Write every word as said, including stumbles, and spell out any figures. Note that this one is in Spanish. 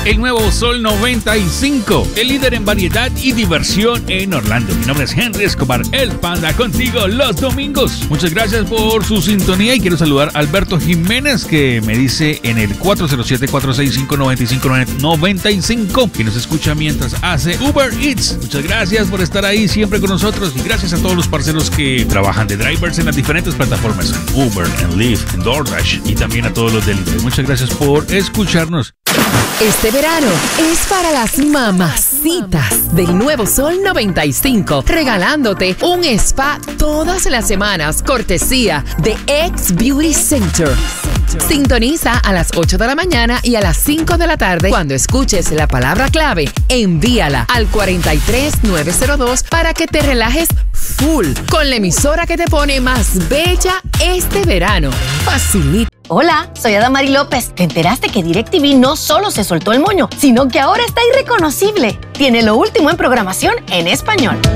el nuevo Sol noventa y cinco, el líder en variedad y diversión en Orlando. Mi nombre es Henry Escobar, el Panda, contigo los domingos. Muchas gracias por su sintonía y quiero saludar a Alberto Jiménez, que me dice en el cuatro cero siete, cuatro seis cinco, nueve cinco nueve cinco que nos escucha mientras hace Uber Eats. Muchas gracias por estar ahí siempre con nosotros y gracias a todos los parceros que trabajan de drivers en las diferentes plataformas, en Uber, en Lyft, en DoorDash y también a todos los delivery. Muchas gracias por escucharnos. Este verano es para las mamacitas del nuevo Sol noventa y cinco, regalándote un spa todas las semanas, cortesía de X Beauty Center. Sintoniza a las ocho de la mañana y a las cinco de la tarde. Cuando escuches la palabra clave, envíala al cuatro tres nueve cero dos para que te relajes full con la emisora que te pone más bella este verano. Facilita. Hola, soy Adamari López. ¿Te enteraste que DirecTV no solo se soltó el moño, sino que ahora está irreconocible? Tiene lo último en programación en español.